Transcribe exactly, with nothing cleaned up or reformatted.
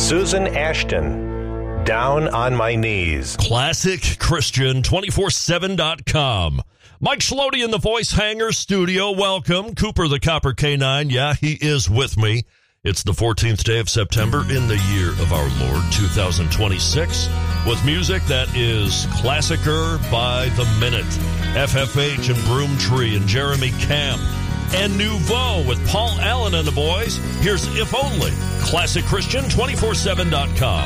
Susan Ashton, Down on My Knees. Classic Christian two forty-seven dot com. Mike Schlody in the Voice Hanger studio. Welcome. Cooper the Copper K nine. Yeah, he is with me. It's the fourteenth day of September in the year of our Lord, two thousand twenty-six, with music that is classicer by the minute. F F H and Broomtree and Jeremy Camp and Nouveau with Paul Allen and the boys. Here's If Only. Classic Christian two forty-seven dot com.